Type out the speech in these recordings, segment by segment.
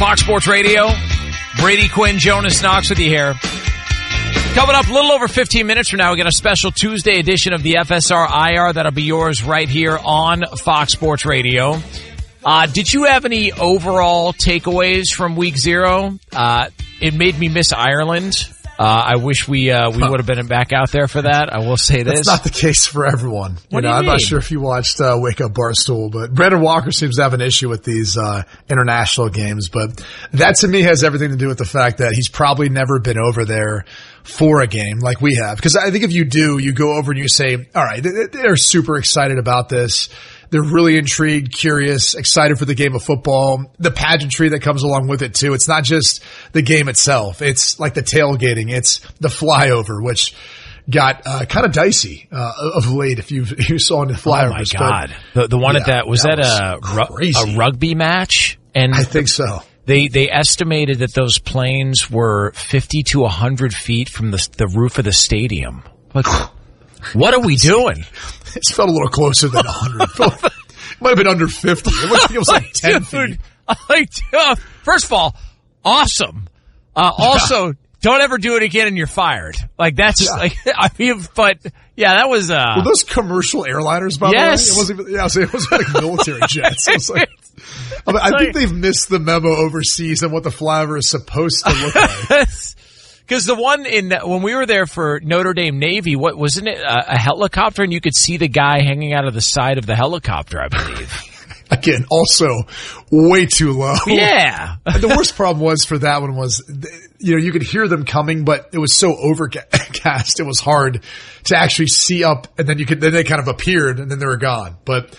Fox Sports Radio. Brady Quinn, Jonas Knox with you here. Coming up a little over 15 minutes from now, we got a special Tuesday edition of the FSR IR that'll be yours right here on Fox Sports Radio. Did you have any overall takeaways from week 0? It made me miss Ireland. I wish we would have been back out there for that. I will say this. That's not the case for everyone. I'm not sure if you watched Wake Up Barstool, but Brandon Walker seems to have an issue with these international games. But that to me has everything to do with the fact that he's probably never been over there for a game like we have. Because I think if you do, you go over and you say, all right, they're super excited about this. They're really intrigued, curious, excited for the game of football, the pageantry that comes along with it too. It's not just the game itself. It's like the tailgating. It's the flyover, which got kind of dicey of late if you saw in the flyovers. Oh my God. The one at that, was that a rugby match? And I think so. They estimated that those planes were 50 to 100 feet from the roof of the stadium. Like, what are we doing? It felt a little closer than 100. It might have been under 50. It was like 10 feet. First of all, awesome. Also, don't ever do it again and you're fired. Like, that's but yeah, that was, were those commercial airliners, by the way? It was like military jets. It was like, I think they've missed the memo overseas on what the flyover is supposed to look like. Because the one when we were there for Notre Dame Navy, wasn't it a helicopter, and you could see the guy hanging out of the side of the helicopter, I believe. Again, also way too low. Yeah. And the worst problem was for that one was, you could hear them coming, but it was so overcast, it was hard to actually see up, and then they kind of appeared, and then they were gone. But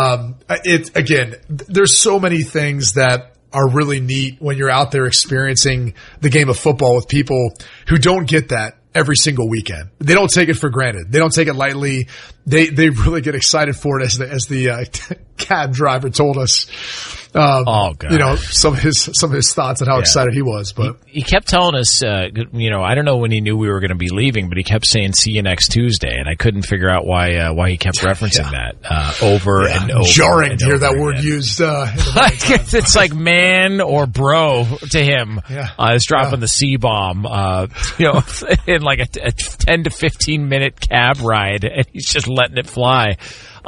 there's so many things that are really neat when you're out there experiencing the game of football with people who don't get that every single weekend. They don't take it for granted. They don't take it lightly. They really get excited for it, as the cab driver told us. Some of his thoughts on how excited he was. But he kept telling us, I don't know when he knew we were going to be leaving, but he kept saying, "See you next Tuesday," and I couldn't figure out why he kept referencing that over and over. Jarring to hear that word used. It's like man or bro to him. It's dropping the C-bomb. In like a 10 to 15 minute cab ride, and he's just letting it fly.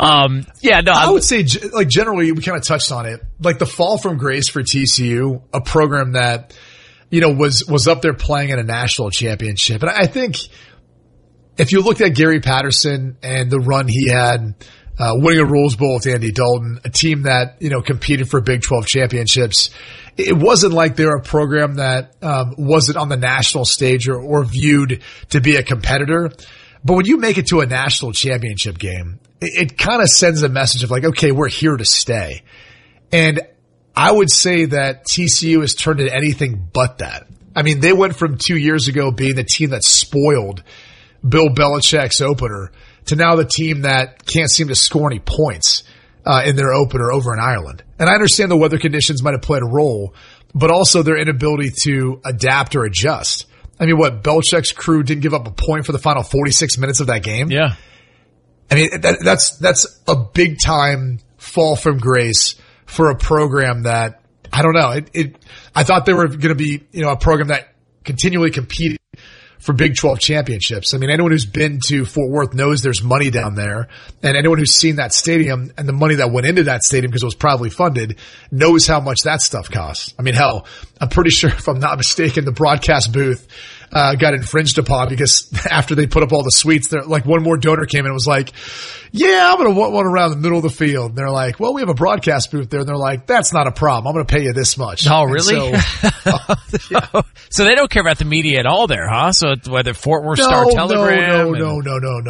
I would say, like, generally, we kind of touched on it. Like, the fall from grace for TCU, a program that, was up there playing in a national championship. And I think if you looked at Gary Patterson and the run he had, winning a Rose Bowl with Andy Dalton, a team that, competed for Big 12 championships, it wasn't like they're a program that, wasn't on the national stage or viewed to be a competitor. But when you make it to a national championship game, it kind of sends a message of like, okay, we're here to stay. And I would say that TCU has turned into anything but that. I mean, they went from 2 years ago being the team that spoiled Bill Belichick's opener to now the team that can't seem to score any points in their opener over in Ireland. And I understand the weather conditions might have played a role, but also their inability to adapt or adjust. I mean, Belichick's crew didn't give up a point for the final 46 minutes of that game? Yeah. I mean, that's a big time fall from grace for a program that, I don't know, I thought they were going to be, a program that continually competed for Big 12 championships. I mean, anyone who's been to Fort Worth knows there's money down there, and anyone who's seen that stadium and the money that went into that stadium because it was privately funded knows how much that stuff costs. I mean, hell, I'm pretty sure, if I'm not mistaken, the broadcast booth got infringed upon because after they put up all the suites, they're like, one more donor came in and was like, yeah, I'm going to want one around the middle of the field. And they're like, well, we have a broadcast booth there. And they're like, that's not a problem. I'm going to pay you this much. Oh, really? So they don't care about the media at all there, huh? So whether Fort Worth Star Telegram. No.